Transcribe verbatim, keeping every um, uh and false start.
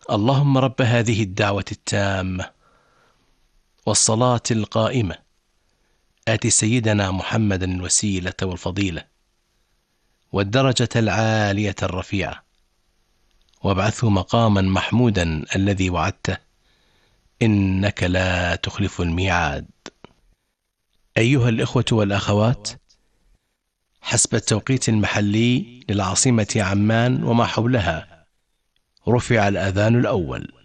اللهم رب هذه الدعوة التامة والصلاة القائمة آت سيدنا محمدا الوسيلة والفضيلة والدرجة العالية الرفيعة وابعثه مقاما محمودا الذي وعدته إنك لا تخلف الميعاد. أيها الإخوة والأخوات، حسب التوقيت المحلي للعاصمة عمان وما حولها رفع الأذان الأول،